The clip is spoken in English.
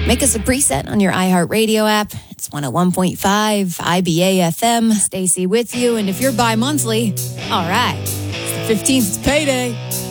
Make us a preset on your iHeartRadio app. It's 101.5 IBA FM. Stacy with you. And if you're bi-monthly, all right. It's the 15th, it's payday.